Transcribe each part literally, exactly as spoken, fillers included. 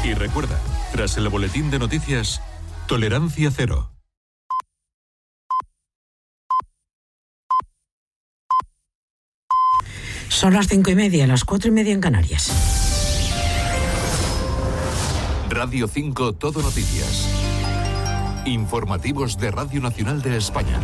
Y recuerda, tras el boletín de noticias, tolerancia cero. Son las cinco y media, las cuatro y media en Canarias. Radio cinco Todo Noticias. Informativos de Radio Nacional de España.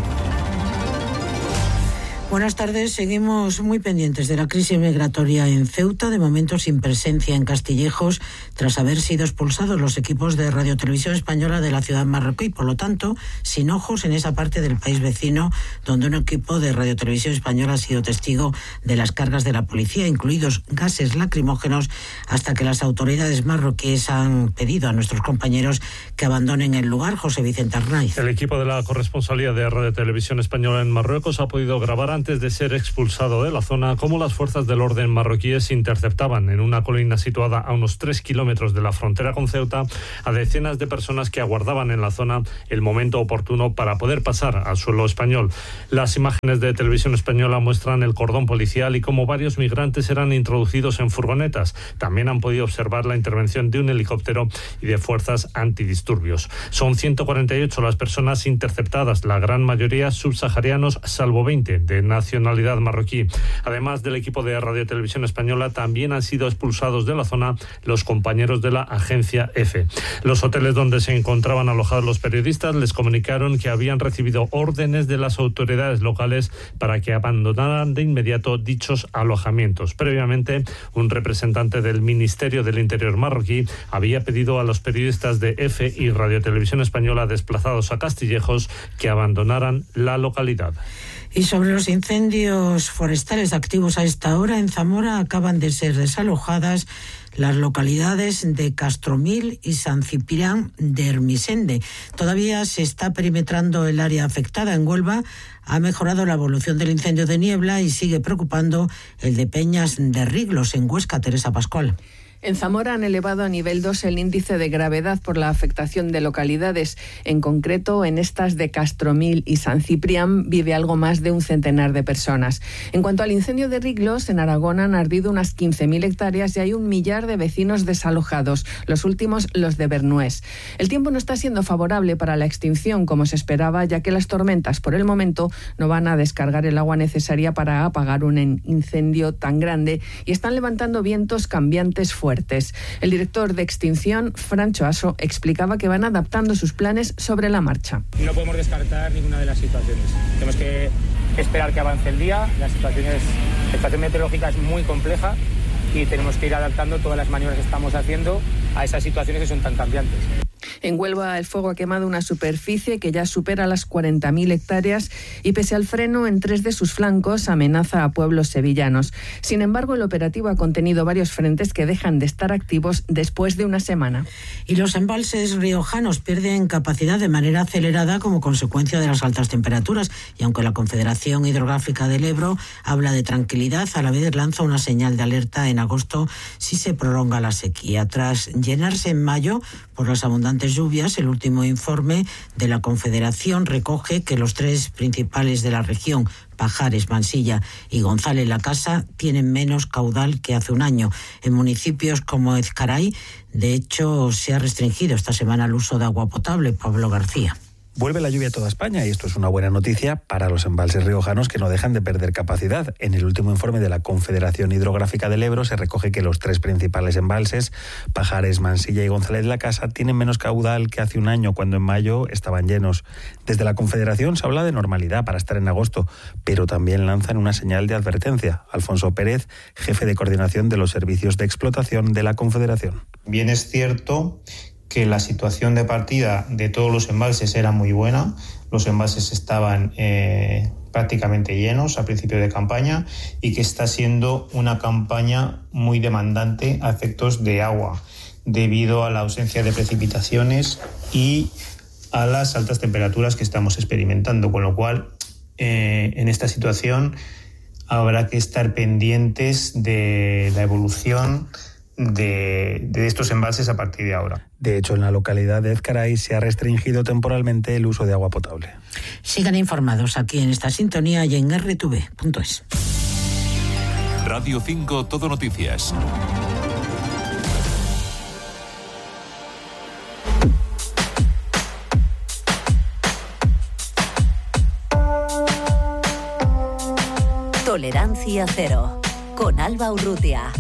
Buenas tardes. Seguimos muy pendientes de la crisis migratoria en Ceuta, de momento sin presencia en Castillejos, tras haber sido expulsados los equipos de Radio Televisión Española de la ciudad marroquí, por lo tanto, sin ojos en esa parte del país vecino, donde un equipo de Radio Televisión Española ha sido testigo de las cargas de la policía, incluidos gases lacrimógenos, hasta que las autoridades marroquíes han pedido a nuestros compañeros que abandonen el lugar. José Vicente Arnaiz. El equipo de la corresponsalía de Radio Televisión Española en Marruecos ha podido grabar antes de ser expulsado de la zona cómo las fuerzas del orden marroquíes interceptaban en una colina situada a unos tres kilómetros de la frontera con Ceuta a decenas de personas que aguardaban en la zona el momento oportuno para poder pasar al suelo español. Las imágenes de Televisión Española muestran el cordón policial y cómo varios migrantes eran introducidos en furgonetas. También han podido observar la intervención de un helicóptero y de fuerzas antidisturbios. Son ciento cuarenta y ocho las personas interceptadas, la gran mayoría subsaharianos, salvo veinte de nacionalidad marroquí. Además del equipo de Radio Televisión Española, también han sido expulsados de la zona los compañeros de la agencia EFE. Los hoteles donde se encontraban alojados los periodistas les comunicaron que habían recibido órdenes de las autoridades locales para que abandonaran de inmediato dichos alojamientos. Previamente, un representante del Ministerio del Interior marroquí había pedido a los periodistas de EFE y Radio Televisión Española desplazados a Castillejos que abandonaran la localidad. Y sobre los incendios forestales activos a esta hora, en Zamora acaban de ser desalojadas las localidades de Castromil y San Ciprián de Hermisende. Todavía se está perimetrando el área afectada. En Huelva ha mejorado la evolución del incendio de Niebla y sigue preocupando el de Peñas de Riglos, en Huesca. Teresa Pascual. En Zamora han elevado a nivel dos el índice de gravedad por la afectación de localidades. En concreto, en estas de Castromil y San Ciprián vive algo más de un centenar de personas. En cuanto al incendio de Riglos, en Aragón han ardido unas quince mil hectáreas y hay un millar de vecinos desalojados, los últimos los de Bernués. El tiempo no está siendo favorable para la extinción como se esperaba, ya que las tormentas por el momento no van a descargar el agua necesaria para apagar un incendio tan grande y están levantando vientos cambiantes fuertes. El director de Extinción, Francho Aso, explicaba que van adaptando sus planes sobre la marcha. No podemos descartar ninguna de las situaciones. Tenemos que esperar que avance el día. La situación, es, la situación meteorológica es muy compleja y tenemos que ir adaptando todas las maniobras que estamos haciendo a esas situaciones que son tan cambiantes. En Huelva el fuego ha quemado una superficie que ya supera las cuarenta mil hectáreas y pese al freno en tres de sus flancos amenaza a pueblos sevillanos. Sin embargo, el operativo ha contenido varios frentes que dejan de estar activos después de una semana. Y los embalses riojanos pierden capacidad de manera acelerada como consecuencia de las altas temperaturas y aunque la Confederación Hidrográfica del Ebro habla de tranquilidad, a la vez lanza una señal de alerta en agosto si se prolonga la sequía. Tras llenarse en mayo por las abundantes lluvias, el último informe de la Confederación recoge que los tres principales de la región, Pajares, Mansilla y González La Casa, tienen menos caudal que hace un año. En municipios como Ezcaray, de hecho, se ha restringido esta semana el uso de agua potable. Pablo García. Vuelve la lluvia a toda España y esto es una buena noticia para los embalses riojanos que no dejan de perder capacidad. En el último informe de la Confederación Hidrográfica del Ebro se recoge que los tres principales embalses, Pajares, Mansilla y González de la Casa, tienen menos caudal que hace un año cuando en mayo estaban llenos. Desde la Confederación se habla de normalidad para estar en agosto, pero también lanzan una señal de advertencia. Alfonso Pérez, jefe de coordinación de los servicios de explotación de la Confederación. Bien es cierto que la situación de partida de todos los embalses era muy buena. Los embalses estaban eh, prácticamente llenos a principio de campaña y que está siendo una campaña muy demandante a efectos de agua debido a la ausencia de precipitaciones y a las altas temperaturas que estamos experimentando, con lo cual eh, en esta situación habrá que estar pendientes de la evolución De, de estos embalses a partir de ahora. De hecho, en la localidad de Ezcaray se ha restringido temporalmente el uso de agua potable. Sigan informados aquí en esta sintonía y en erre te ve punto es. Radio cinco Todo Noticias. Tolerancia Cero, con Alba Urrutia.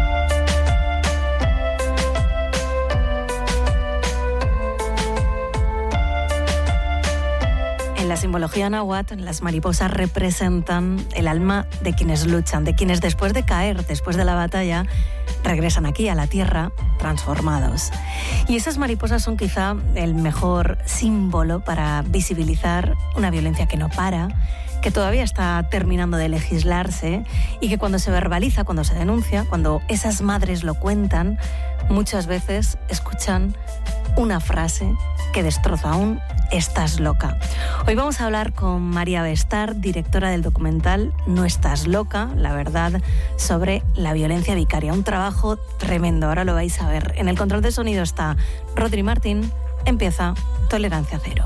En la simbología náhuatl, las mariposas representan el alma de quienes luchan, de quienes después de caer, después de la batalla, regresan aquí a la tierra transformados. Y esas mariposas son quizá el mejor símbolo para visibilizar una violencia que no para, que todavía está terminando de legislarse y que cuando se verbaliza, cuando se denuncia, cuando esas madres lo cuentan, muchas veces escuchan una frase que destroza aún: estás loca. Hoy vamos a hablar con María Bestar, directora del documental No estás loca, la verdad sobre la violencia vicaria. Un trabajo tremendo, ahora lo vais a ver. En el control de sonido está Rodri Martín. Empieza Tolerancia Cero.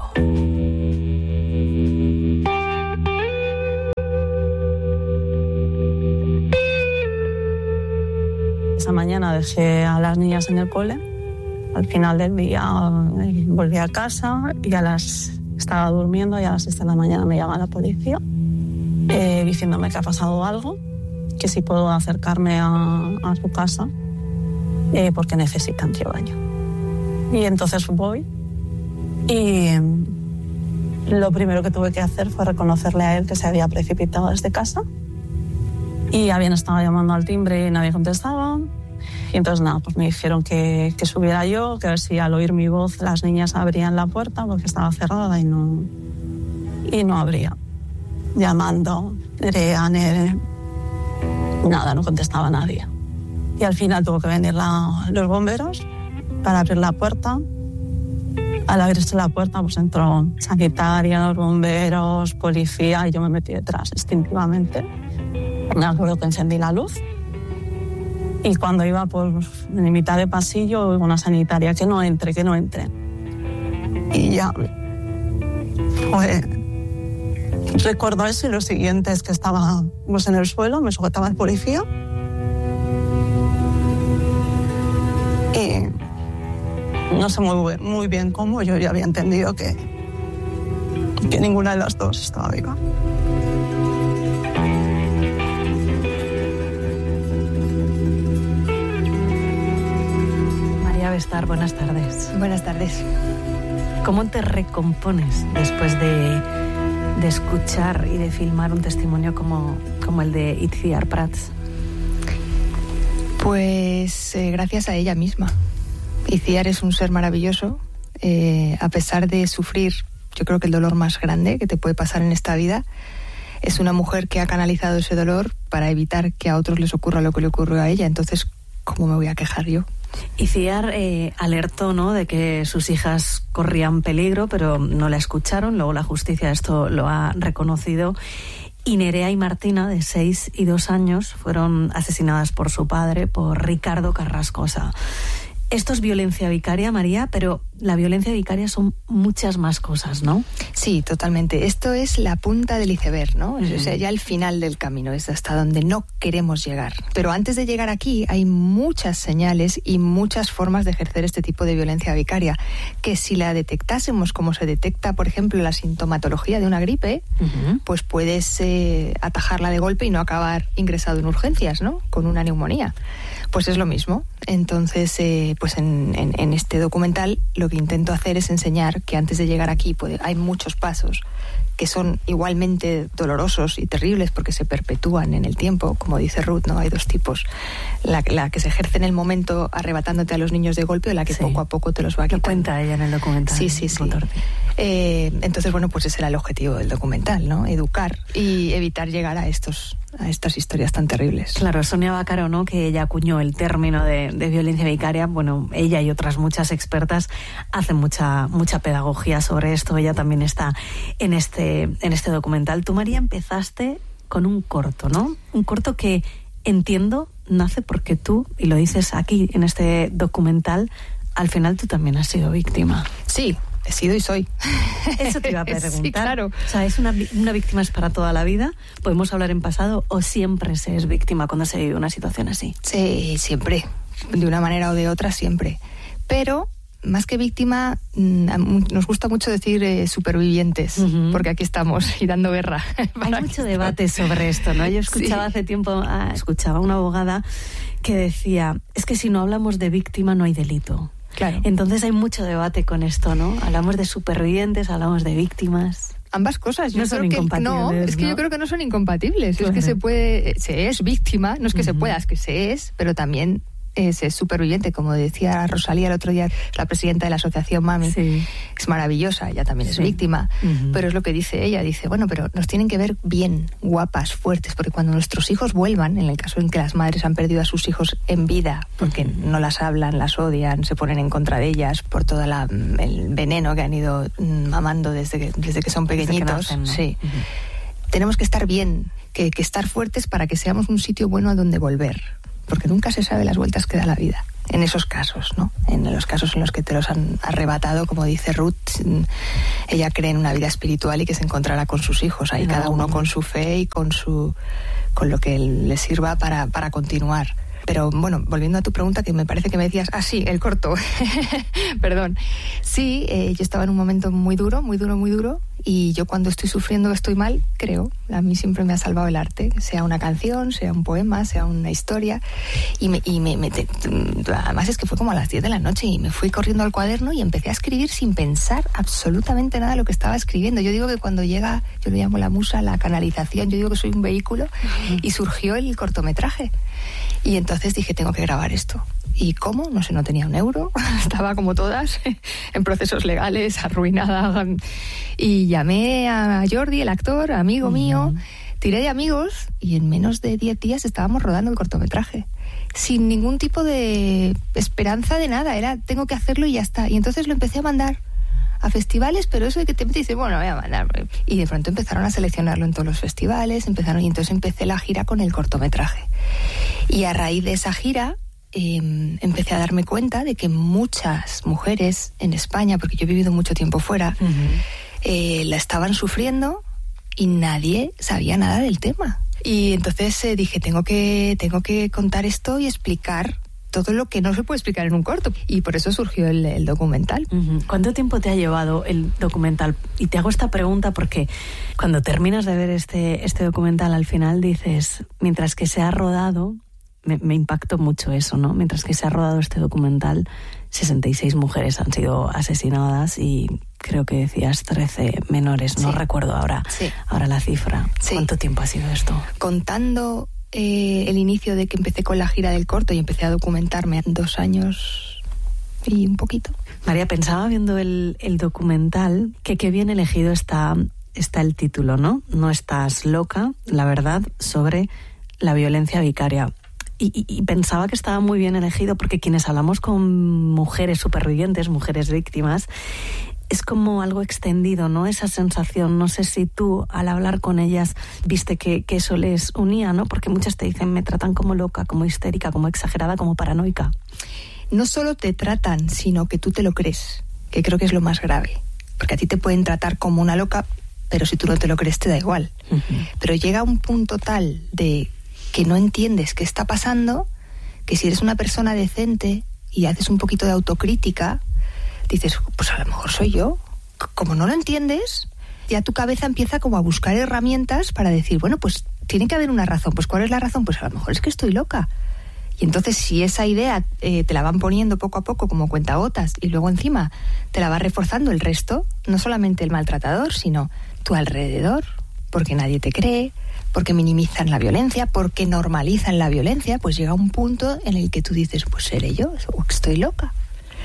Esa mañana dejé a las niñas en el cole. Al final del día volví a casa y a las estaba durmiendo y a las seis de la mañana me llama la policía eh, diciéndome que ha pasado algo, que si puedo acercarme a, a su casa eh, porque necesitan que baño. Y entonces voy y lo primero que tuve que hacer fue reconocerle a él que se había precipitado desde casa y habían estado llamando al timbre y nadie contestaba. Y entonces nada, pues me dijeron que, que subiera yo, que a ver si al oír mi voz las niñas abrían la puerta porque estaba cerrada y no, y no abría. Llamando, Nerea, Nere, nada, no contestaba nadie. Y al final tuvo que venir la, los bomberos para abrir la puerta. Al abrirse la puerta pues entró sanitarios, bomberos, policía y yo me metí detrás instintivamente. Me acuerdo que encendí la luz. Y cuando iba por en mitad de pasillo, oigo una sanitaria, que no entre, que no entre. Y ya, pues, recuerdo eso y lo siguiente es que estábamos en el suelo, me sujetaba el policía. Y no sé muy, muy bien cómo, yo ya había entendido que, que ninguna de las dos estaba viva. Bestar, buenas tardes. Buenas tardes. ¿Cómo te recompones después de, de escuchar y de filmar un testimonio como, como el de Itziar Prats? Pues eh, gracias a ella misma. Itziar es un ser maravilloso. Eh, a pesar de sufrir, yo creo que el dolor más grande que te puede pasar en esta vida, es una mujer que ha canalizado ese dolor para evitar que a otros les ocurra lo que le ocurrió a ella. Entonces, ¿cómo me voy a quejar yo? Itziar eh, alertó, ¿no?, de que sus hijas corrían peligro, pero no la escucharon. Luego la justicia esto lo ha reconocido. Y Nerea y Martina, de seis y dos años, fueron asesinadas por su padre, por Ricardo Carrascosa. Esto es violencia vicaria, María, pero la violencia vicaria son muchas más cosas, ¿no? Sí, totalmente. Esto es la punta del iceberg, ¿no? Mm. O sea, ya el final del camino, es hasta donde no queremos llegar. Pero antes de llegar aquí hay muchas señales y muchas formas de ejercer este tipo de violencia vicaria, que si la detectásemos como se detecta, por ejemplo, la sintomatología de una gripe, uh-huh. pues puedes eh, atajarla de golpe y no acabar ingresado en urgencias, ¿no?, con una neumonía. Pues es lo mismo. Entonces, eh, pues en, en, en este documental lo que intento hacer es enseñar que antes de llegar aquí puede, hay muchos pasos que son igualmente dolorosos y terribles porque se perpetúan en el tiempo, como dice Ruth, ¿no? Hay dos tipos, la, la que se ejerce en el momento arrebatándote a los niños de golpe o la que sí. poco a poco te los va quitando. Lo cuenta ella en el documental. Sí, sí, sí. Eh, entonces, bueno, pues ese era el objetivo del documental, ¿no? Educar y evitar llegar a estos a estas historias tan terribles. Claro, Sonia Bacaro, ¿no?, que ella acuñó el término de, de violencia vicaria. Bueno, ella y otras muchas expertas hacen mucha mucha pedagogía sobre esto. Ella también está en este en este documental. Tú, María, empezaste con un corto, ¿no? Un corto que entiendo nace porque tú, y lo dices aquí en este documental, al final tú también has sido víctima. Sí. He sido y soy. Eso te iba a preguntar. Sí, claro. O sea, ¿es una, una víctima es para toda la vida? ¿Podemos hablar en pasado o siempre se es víctima cuando se vive una situación así? Sí, siempre. De una manera o de otra, siempre. Pero más que víctima, nos gusta mucho decir eh, supervivientes, uh-huh. porque aquí estamos y dando guerra. Hay mucho debate sobre esto, ¿no? Yo escuchaba sí. hace tiempo, ah, escuchaba a una abogada que decía, es que si no hablamos de víctima no hay delito. Claro. Entonces hay mucho debate con esto, ¿no? Hablamos de supervivientes, hablamos de víctimas. Ambas cosas. Yo no creo son que incompatibles. No, es que ¿no? yo creo que no son incompatibles. Uh-huh. Es que se puede, se es víctima, no es que uh-huh. se pueda, es que se es, pero también es, es superviviente, como decía Rosalía el otro día, la presidenta de la asociación Mami, sí. es maravillosa, ella también es sí. víctima, uh-huh. pero es lo que dice ella, dice, bueno, pero nos tienen que ver bien, guapas, fuertes, porque cuando nuestros hijos vuelvan, en el caso en que las madres han perdido a sus hijos en vida, porque uh-huh. no las hablan, las odian, se ponen en contra de ellas por todo el veneno que han ido mamando desde que, desde que son pequeñitos, que nacen, ¿no? sí. Uh-huh. Tenemos que estar bien, que, que estar fuertes para que seamos un sitio bueno a donde volver. Porque nunca se sabe las vueltas que da la vida. En esos casos, ¿no? En los casos en los que te los han arrebatado, como dice Ruth, ella cree en una vida espiritual y que se encontrará con sus hijos. Ahí no. cada uno con su fe y con su con lo que le sirva para, para continuar. Pero bueno, volviendo a tu pregunta, que me parece que me decías, ah, sí, el corto. Perdón. Sí, eh, yo estaba en un momento muy duro, muy duro, muy duro. Y yo cuando estoy sufriendo, estoy mal, creo. A mí siempre me ha salvado el arte. Sea una canción, sea un poema, sea una historia. Y, me, y me, me te, además es que fue como a las diez de la noche y me fui corriendo al cuaderno y empecé a escribir sin pensar absolutamente nada de lo que estaba escribiendo. Yo digo que cuando llega, yo le llamo la musa, la canalización, yo digo que soy un vehículo uh-huh. y surgió el cortometraje. Y entonces dije, tengo que grabar esto. ¿Y cómo? No sé, no tenía un euro. Estaba como todas, en procesos legales, arruinada. Y llamé a Jordi, el actor, amigo uh-huh. mío, tiré de amigos y en menos de diez días estábamos rodando el cortometraje. Sin ningún tipo de esperanza de nada. Era, tengo que hacerlo y ya está. Y entonces lo empecé a mandar a festivales, pero eso de que te metes y dices, bueno, voy a mandar. Y de pronto empezaron a seleccionarlo en todos los festivales, empezaron y entonces empecé la gira con el cortometraje. Y a raíz de esa gira eh, empecé a darme cuenta de que muchas mujeres en España, porque yo he vivido mucho tiempo fuera, uh-huh. eh, la estaban sufriendo y nadie sabía nada del tema. Y entonces eh, dije, tengo que, tengo que contar esto y explicar todo lo que no se puede explicar en un corto. Y por eso surgió el, el documental. Uh-huh. ¿Cuánto tiempo te ha llevado el documental? Y te hago esta pregunta porque cuando terminas de ver este, este documental, al final dices, mientras que se ha rodado, me, me impactó mucho eso, ¿no? Mientras que se ha rodado este documental, sesenta y seis mujeres han sido asesinadas y creo que decías trece menores, no sí. recuerdo ahora, sí. ahora la cifra. Sí. ¿Cuánto tiempo ha sido esto? Contando Eh, el inicio de que empecé con la gira del corto y empecé a documentarme dos años y un poquito. María, pensaba viendo el, el documental que qué bien elegido está, está el título, ¿no? No estás loca, la verdad, sobre la violencia vicaria. Y, y, y pensaba que estaba muy bien elegido porque quienes hablamos con mujeres supervivientes, mujeres víctimas, es como algo extendido, ¿no? Esa sensación, no sé si tú al hablar con ellas viste que, que eso les unía, ¿no? Porque muchas te dicen, me tratan como loca, como histérica, como exagerada, como paranoica. No solo te tratan, sino que tú te lo crees, que creo que es lo más grave. Porque a ti te pueden tratar como una loca, pero si tú no te lo crees te da igual. Uh-huh. Pero llega un punto tal de que no entiendes qué está pasando, que si eres una persona decente y haces un poquito de autocrítica, dices, pues a lo mejor soy yo. Como no lo entiendes, ya tu cabeza empieza como a buscar herramientas para decir, bueno, pues tiene que haber una razón. Pues ¿cuál es la razón? Pues a lo mejor es que estoy loca. Y entonces si esa idea eh, te la van poniendo poco a poco como cuentagotas y luego encima te la va reforzando el resto, no solamente el maltratador, sino tu alrededor, porque nadie te cree, porque minimizan la violencia, porque normalizan la violencia, pues llega un punto en el que tú dices, pues seré yo, o estoy loca.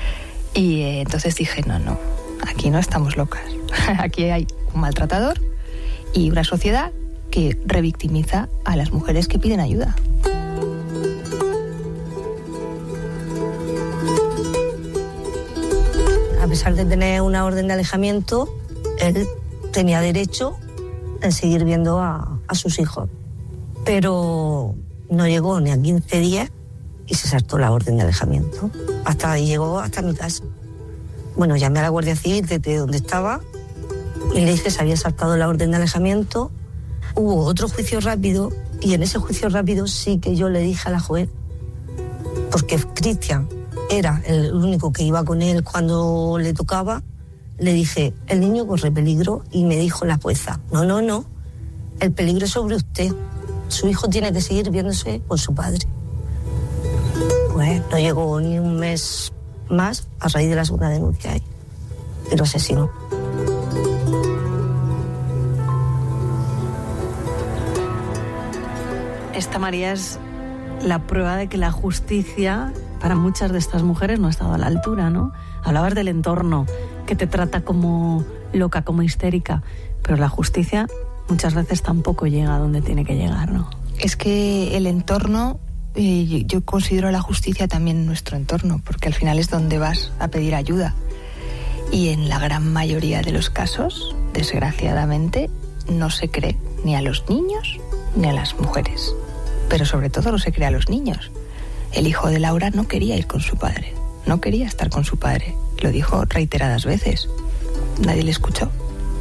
Y eh, entonces dije, no, no, aquí no estamos locas. Aquí hay un maltratador y una sociedad que revictimiza a las mujeres que piden ayuda. A pesar de tener una orden de alejamiento, él tenía derecho a seguir viendo a, a sus hijos. Pero no llegó ni a quince días y se saltó la orden de alejamiento. Hasta ahí llegó hasta mi casa. Bueno, llamé a la Guardia Civil desde donde estaba y le dije que se había saltado la orden de alejamiento. Hubo otro juicio rápido y en ese juicio rápido sí que yo le dije a la juez, porque Cristian era el único que iba con él cuando le tocaba, le dije, el niño corre peligro, y me dijo la jueza, no, no, no, el peligro es sobre usted, su hijo tiene que seguir viéndose con su padre. Pues no llegó ni un mes más a raíz de la segunda denuncia y, y lo asesinó. Esta, María, es la prueba de que la justicia para muchas de estas mujeres no ha estado a la altura, ¿no? Hablabas del entorno, que te trata como loca, como histérica, pero la justicia muchas veces tampoco llega a donde tiene que llegar, ¿no? Es que el entorno, eh, yo considero la justicia también nuestro entorno, porque al final es donde vas a pedir ayuda. Y en la gran mayoría de los casos, desgraciadamente, no se cree ni a los niños ni a las mujeres. Pero sobre todo no se cree a los niños. El hijo de Laura no quería ir con su padre, no quería estar con su padre. Lo dijo reiteradas veces. Nadie le escuchó.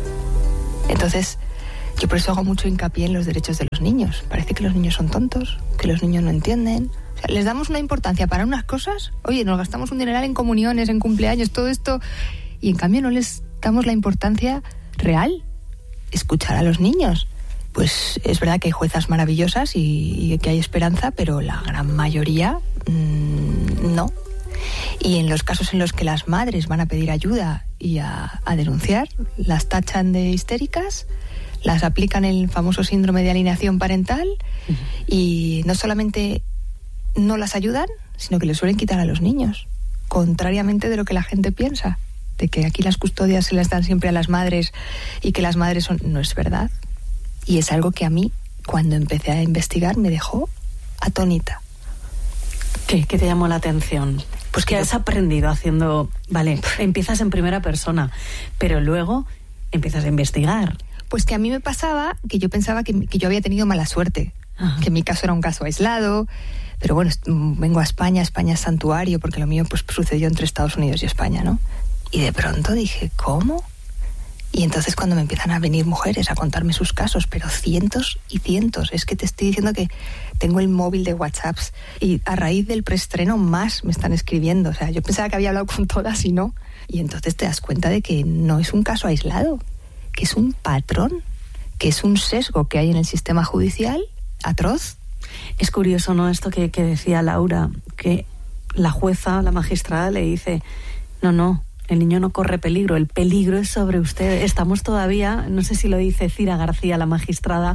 Entonces, yo por eso hago mucho hincapié en los derechos de los niños. Parece que los niños son tontos, que los niños no entienden. O sea, les damos una importancia para unas cosas. Oye, nos gastamos un dineral en comuniones, en cumpleaños, todo esto. Y en cambio no les damos la importancia real. Escuchar a los niños. Pues es verdad que hay juezas maravillosas y, y que hay esperanza, pero la gran mayoría mmm, no. Y en los casos en los que las madres van a pedir ayuda y a, a denunciar, las tachan de histéricas, las aplican el famoso síndrome de alienación parental uh-huh. y no solamente no las ayudan, sino que les suelen quitar a los niños, contrariamente de lo que la gente piensa, de que aquí las custodias se las dan siempre a las madres y que las madres son... No es verdad. Y es algo que a mí, cuando empecé a investigar, me dejó atónita. ¿Qué, qué te llamó la atención? Pues que has aprendido haciendo... Vale, empiezas en primera persona, pero luego empiezas a investigar. Pues que a mí me pasaba que yo pensaba que, que yo había tenido mala suerte, Ajá. que mi caso era un caso aislado, pero bueno, vengo a España, España es santuario, porque lo mío pues sucedió entre Estados Unidos y España, ¿no? Y de pronto dije, ¿cómo? Y entonces cuando me empiezan a venir mujeres a contarme sus casos, pero cientos y cientos, es que te estoy diciendo que tengo el móvil de WhatsApps y a raíz del preestreno más me están escribiendo. O sea, yo pensaba que había hablado con todas y no. Y entonces te das cuenta de que no es un caso aislado, que es un patrón, que es un sesgo que hay en el sistema judicial atroz. Es curioso, ¿no? Esto que, que decía Laura, que la jueza, la magistrada le dice, no, no, el niño no corre peligro, el peligro es sobre usted. Estamos todavía, no sé si lo dice Cira García, la magistrada,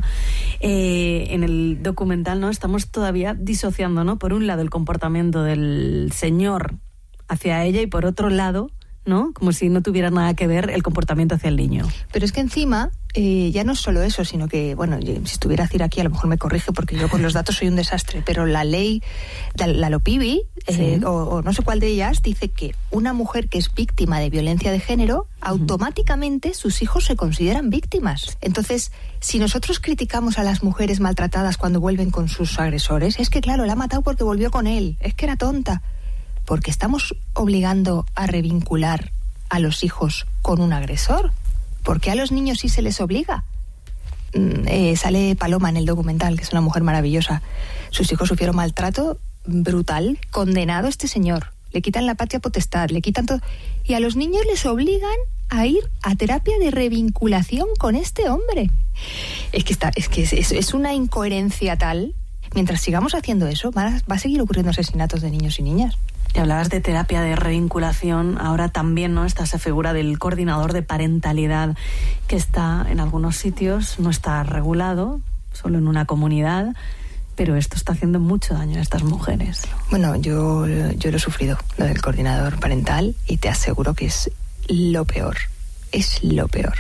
eh, en el documental, ¿no? Estamos todavía disociando, ¿no? Por un lado el comportamiento del señor hacia ella y por otro lado, ¿no? Como si no tuviera nada que ver el comportamiento hacia el niño. Pero es que encima, eh, ya no es solo eso, sino que, bueno, si estuviera Cira aquí a lo mejor me corrige porque yo con los datos soy un desastre, pero la ley, la, la LOPIBI, eh, sí. o, o no sé cuál de ellas, dice que una mujer que es víctima de violencia de género, uh-huh. automáticamente sus hijos se consideran víctimas. Entonces, si nosotros criticamos a las mujeres maltratadas cuando vuelven con sus agresores, es que claro, la ha matado porque volvió con él, es que era tonta. Porque estamos obligando a revincular a los hijos con un agresor. ¿Por qué a los niños sí se les obliga? Mm, eh, sale Paloma en el documental, que es una mujer maravillosa. Sus hijos sufrieron maltrato brutal, condenado este señor. Le quitan la patria potestad, le quitan todo. Y a los niños les obligan a ir a terapia de revinculación con este hombre. Es que, está, es, que es, es una incoherencia tal. Mientras sigamos haciendo eso, va a, va a seguir ocurriendo asesinatos de niños y niñas. Y hablabas de terapia de revinculación, ahora también, ¿no? Está esa figura del coordinador de parentalidad que está en algunos sitios, no está regulado, solo en una comunidad, pero esto está haciendo mucho daño a estas mujeres. Bueno, yo, yo lo he sufrido, lo del coordinador parental, y te aseguro que es lo peor, es lo peor.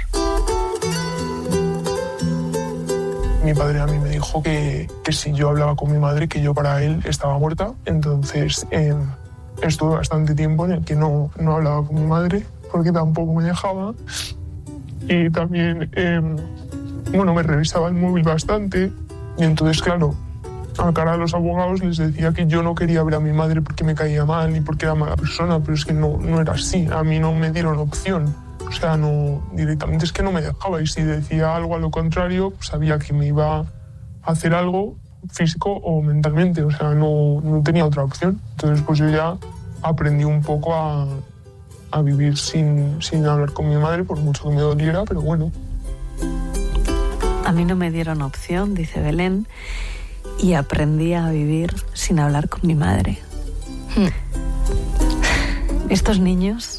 Mi padre a mí me dijo que, que si yo hablaba con mi madre, que yo para él estaba muerta, entonces... Eh, Estuve bastante tiempo en el que no, no hablaba con mi madre porque tampoco me dejaba y también eh, bueno, me revisaba el móvil bastante y entonces, claro, a cara a los abogados les decía que yo no quería ver a mi madre porque me caía mal y porque era mala persona, pero es que no, no era así, a mí no me dieron opción, o sea, no, directamente es que no me dejaba y si decía algo a lo contrario, pues sabía que me iba a hacer algo físico o mentalmente, o sea, no, no tenía otra opción. Entonces, pues yo ya aprendí un poco a, a vivir sin, sin hablar con mi madre, por mucho que me doliera, pero bueno. A mí no me dieron opción, dice Belén, y aprendí a vivir sin hablar con mi madre. Hmm. Estos niños,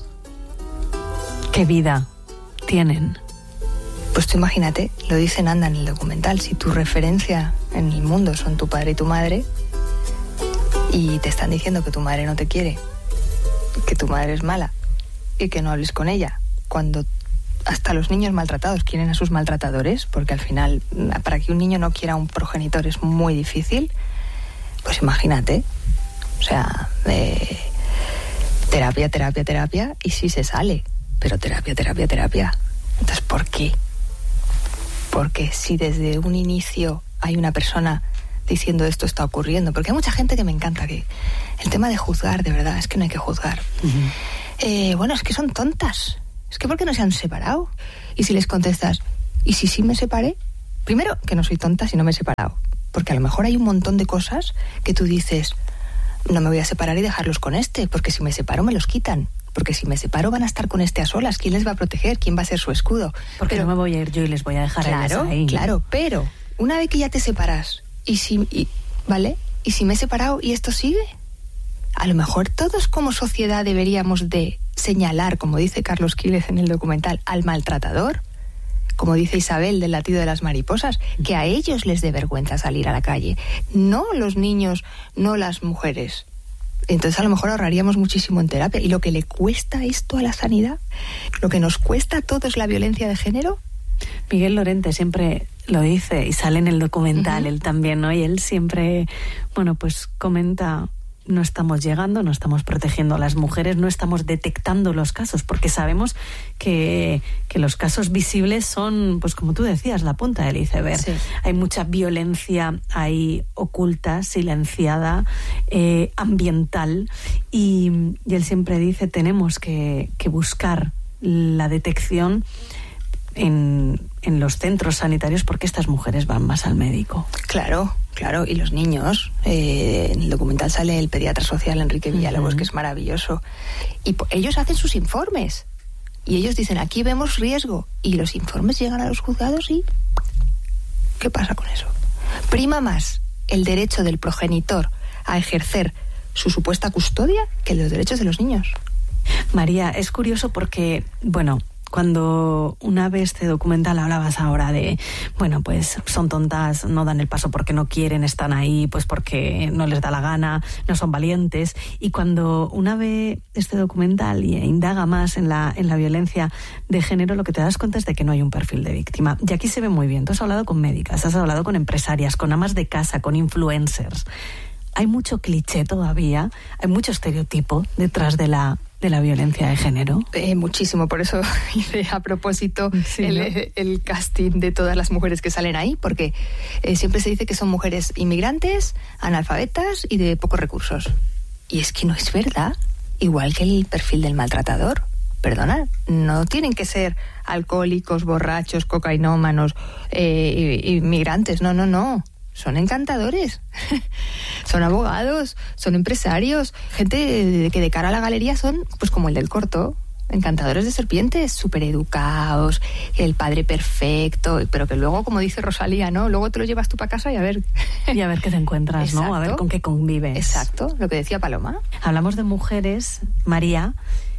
¿qué vida tienen? Pues tú imagínate, lo dice Nanda en el documental, si tu referencia en el mundo son tu padre y tu madre, y te están diciendo que tu madre no te quiere, que tu madre es mala, y que no hables con ella, cuando hasta los niños maltratados quieren a sus maltratadores, porque al final, para que un niño no quiera a un progenitor es muy difícil, pues imagínate, o sea, eh, terapia, terapia, terapia, y sí se sale, pero terapia, terapia, terapia. Entonces, ¿por qué? Porque si desde un inicio hay una persona diciendo esto está ocurriendo, porque hay mucha gente que me encanta, que el tema de juzgar, de verdad, es que no hay que juzgar. Uh-huh. Eh, bueno, es que son tontas. Es que ¿por qué no se han separado? Y si les contestas, ¿y si sí me separé? Primero, que no soy tonta si no me he separado. Porque a lo mejor hay un montón de cosas que tú dices, no me voy a separar y dejarlos con este, porque si me separo me los quitan. Porque si me separo van a estar con este a solas. ¿Quién les va a proteger? ¿Quién va a ser su escudo? Porque pero, no me voy a ir yo y les voy a dejar claro, a ellas ahí. Claro, pero una vez que ya te separas, y si, y, ¿vale? ¿Y si me he separado y esto sigue? A lo mejor todos como sociedad deberíamos de señalar, como dice Carlos Quiles en el documental, al maltratador, como dice Isabel del latido de las mariposas, que a ellos les dé vergüenza salir a la calle, no los niños, no las mujeres. Entonces a lo mejor ahorraríamos muchísimo en terapia. Y lo que le cuesta esto a la sanidad, lo que nos cuesta a todos la violencia de género. Miguel Lorente siempre lo dice y sale en el documental, uh-huh. él también, ¿no? Y él siempre, bueno, pues comenta, no estamos llegando, no estamos protegiendo a las mujeres, no estamos detectando los casos, porque sabemos que, que los casos visibles son, pues como tú decías, la punta del iceberg. Sí. Hay mucha violencia ahí oculta, silenciada, eh, ambiental, y, y él siempre dice, tenemos que, que buscar la detección en, en los centros sanitarios, porque estas mujeres van más al médico. Claro, claro, y los niños. Eh, en el documental sale el pediatra social Enrique Villalobos, uh-huh. que es maravilloso. Y po- ellos hacen sus informes. Y ellos dicen, aquí vemos riesgo. Y los informes llegan a los juzgados y... ¿qué pasa con eso? Prima más el derecho del progenitor a ejercer su supuesta custodia que los derechos de los niños. María, es curioso porque, bueno... Cuando una vez este documental hablabas ahora de, bueno, pues son tontas, no dan el paso porque no quieren, están ahí pues porque no les da la gana, no son valientes. Y cuando una ve este documental y indaga más en la, en la violencia de género, lo que te das cuenta es de que no hay un perfil de víctima. Y aquí se ve muy bien. Tú has hablado con médicas, has hablado con empresarias, con amas de casa, con influencers. Hay mucho cliché todavía, hay mucho estereotipo detrás de la... de la violencia de género. Eh, muchísimo, por eso hice a propósito sí, el, ¿no? el casting de todas las mujeres que salen ahí, porque eh, siempre se dice que son mujeres inmigrantes, analfabetas y de pocos recursos. Y es que no es verdad, igual que el perfil del maltratador. Perdona, no tienen que ser alcohólicos, borrachos, cocainómanos, eh, inmigrantes, no, no, no. Son encantadores, son abogados, son empresarios, gente que de cara a la galería son, pues como el del corto, encantadores de serpientes, súper educados, el padre perfecto, pero que luego, como dice Rosalía, ¿no? Luego te lo llevas tú para casa y a ver... Y a ver qué te encuentras, exacto. ¿no? A ver con qué convives. Exacto, lo que decía Paloma. Hablamos de mujeres, María,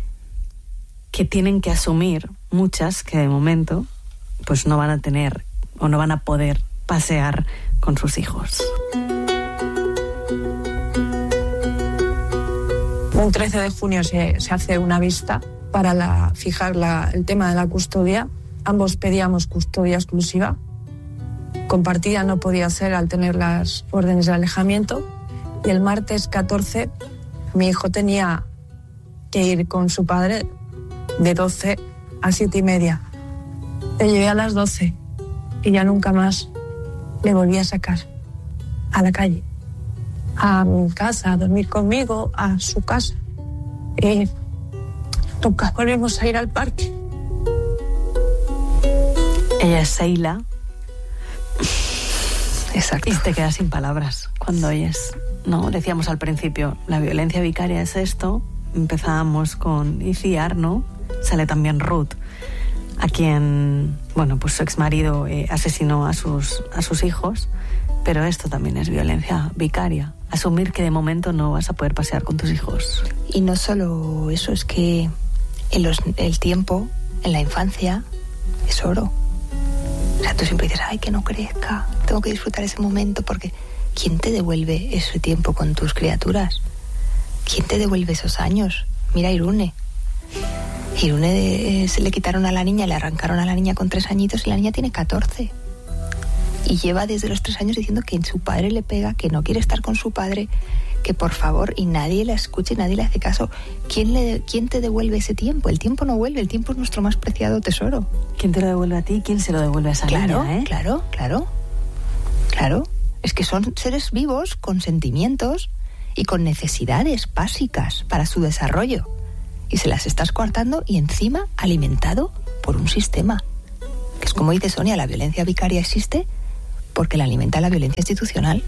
que tienen que asumir, muchas que de momento, pues no van a tener o no van a poder pasear con sus hijos. Un trece de junio se, se hace una vista para la, fijar la, el tema de la custodia. Ambos pedíamos custodia exclusiva. Compartida no podía ser al tener las órdenes de alejamiento. Y el martes catorce mi hijo tenía que ir con su padre de doce a siete y media. Le llevé a las doce y ya nunca más le volví a sacar a la calle, a mi casa, a dormir conmigo, a su casa. Y nunca volvimos a ir al parque. Ella es Seila. Exacto. Y te quedas sin palabras cuando oyes, ¿no? Decíamos al principio, la violencia vicaria es esto, empezábamos con Iciar, ¿no? Sale también Ruth, a quien, bueno, pues su exmarido eh, asesinó a sus, a sus hijos, pero esto también es violencia vicaria. Asumir que de momento no vas a poder pasear con tus hijos. Y no solo eso, es que en los, el tiempo, en la infancia, es oro. O sea, tú siempre dices, ay, que no crezca, tengo que disfrutar ese momento, porque ¿quién te devuelve ese tiempo con tus criaturas? ¿Quién te devuelve esos años? Mira a Irune. Irune eh, se le quitaron a la niña, le arrancaron a la niña con tres añitos y la niña tiene catorce. Y lleva desde los tres años diciendo que su padre le pega, que no quiere estar con su padre, que por favor, y nadie la escucha y nadie le hace caso. ¿Quién, le, ¿Quién te devuelve ese tiempo? El tiempo no vuelve, el tiempo es nuestro más preciado tesoro. ¿Quién te lo devuelve a ti? ¿Quién se lo devuelve a esa claro, niña? ¿eh? Claro, claro, claro. Es que son seres vivos con sentimientos y con necesidades básicas para su desarrollo. Y se las estás coartando y encima alimentado por un sistema. Que es como dice Sonia, la violencia vicaria existe porque la alimenta la violencia institucional.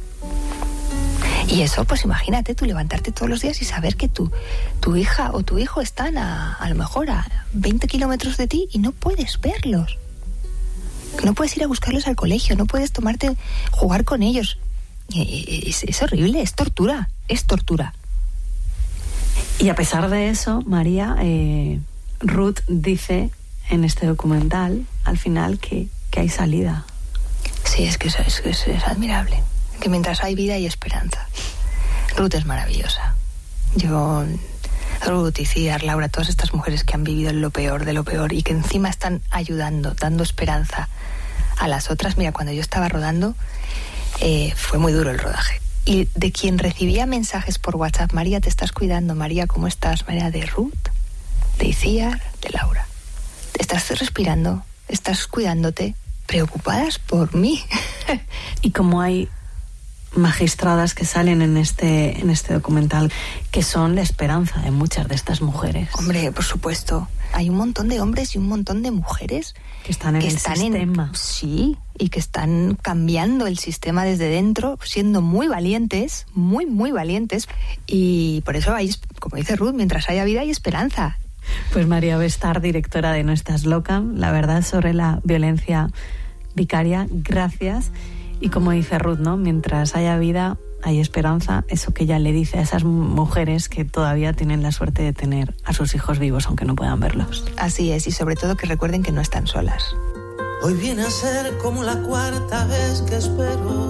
Y eso, pues imagínate tú levantarte todos los días y saber que tu, tu hija o tu hijo están a, a lo mejor a veinte kilómetros de ti y no puedes verlos. No puedes ir a buscarlos al colegio, no puedes tomarte, jugar con ellos. Es, es horrible, es tortura, es tortura. Y a pesar de eso, María, eh, Ruth dice en este documental, al final, que, que hay salida. Sí, es que es, es, es, es admirable. Que mientras hay vida hay esperanza. Ruth es maravillosa. Yo, Ruth, Iciar, Laura, todas estas mujeres que han vivido lo peor de lo peor y que encima están ayudando, dando esperanza a las otras. Mira, cuando yo estaba rodando, eh, fue muy duro el rodaje. Y de quien recibía mensajes por WhatsApp, María, te estás cuidando, María, ¿cómo estás? María, de Ruth, de Iciar, de Laura. Estás respirando, estás cuidándote, preocupadas por mí. Y como hay magistradas que salen en este, en este documental que son la esperanza de muchas de estas mujeres. Hombre, por supuesto. Hay un montón de hombres y un montón de mujeres que están en que el están sistema. En, sí, y que están cambiando el sistema desde dentro, siendo muy valientes, muy, muy valientes. Y por eso hay, como dice Ruth, mientras haya vida hay esperanza. Pues María Bestar, directora de No Estás Loca, la verdad sobre la violencia vicaria, gracias. Y como dice Ruth, ¿no? Mientras haya vida, hay esperanza. Eso que ella le dice a esas mujeres que todavía tienen la suerte de tener a sus hijos vivos, aunque no puedan verlos. Así es, y sobre todo que recuerden que no están solas. Hoy viene a ser como la cuarta vez que espero.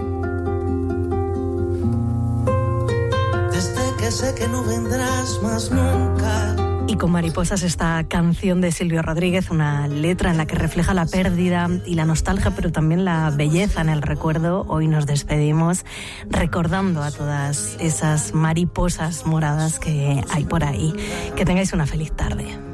Desde que sé que no vendrás más nunca. Y con Mariposas, esta canción de Silvio Rodríguez, una letra en la que refleja la pérdida y la nostalgia, pero también la belleza en el recuerdo. Hoy nos despedimos recordando a todas esas mariposas moradas que hay por ahí. Que tengáis una feliz tarde.